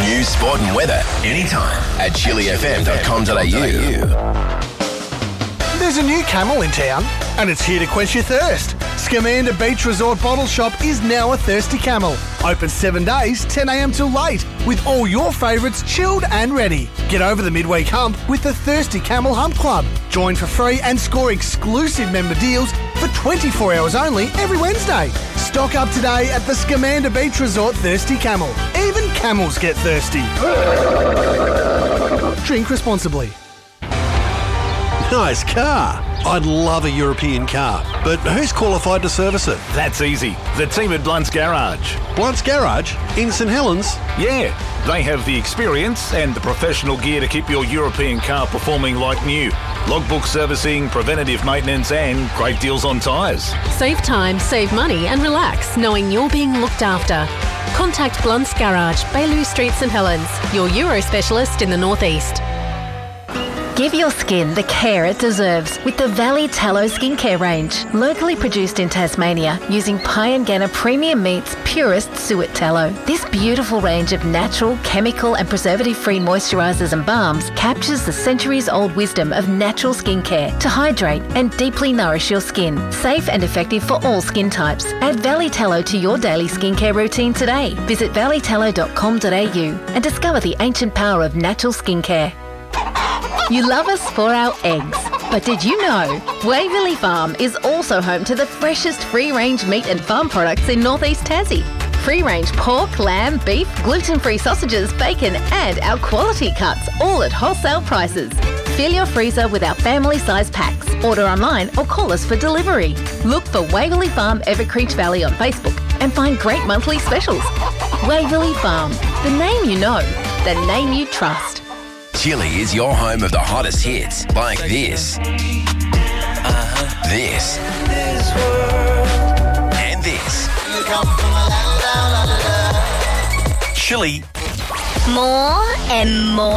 News, sport and weather anytime at chilifm.com.au. There's a new Camel in town, and it's here to quench your thirst. Scamander Beach Resort Bottle Shop is now a Thirsty Camel. Open 7 days, 10 a.m. till late, with all your favourites chilled and ready. Get over the midweek hump with the Thirsty Camel Hump Club. Join for free and score exclusive member deals for 24 hours only every Wednesday. Stock up today at the Scamander Beach Resort Thirsty Camel. Even camels get thirsty. Drink responsibly. Nice car. I'd love a European car, but who's qualified to service it? That's easy. The team at Blunt's Garage. Blunt's Garage? In St Helens? Yeah, they have the experience and the professional gear to keep your European car performing like new. Logbook servicing, preventative maintenance and great deals on tyres. Save time, save money and relax knowing you're being looked after. Contact Blunt's Garage, Baillieu Street, St Helens, your Euro specialist in the northeast. Give your skin the care it deserves with the Valley Tallow Skincare range. Locally produced in Tasmania using Pyengana Premium Meat's purest suet tallow. This beautiful range of natural, chemical and preservative-free moisturisers and balms captures the centuries-old wisdom of natural skincare to hydrate and deeply nourish your skin. Safe and effective for all skin types. Add Valley Tallow to your daily skincare routine today. Visit valleytallow.com.au and discover the ancient power of natural skincare. You love us for our eggs, but did you know Waverley Farm is also home to the freshest free-range meat and farm products in Northeast Tassie? Free-range pork, lamb, beef, gluten-free sausages, bacon and our quality cuts, all at wholesale prices. Fill your freezer with our family-size packs. Order online or call us for delivery. Look for Waverley Farm Evercreech Valley on Facebook and find great monthly specials. Waverley Farm, the name you know, the name you trust. Chili is your home of the hottest hits like this, this, and this. Chili. More and more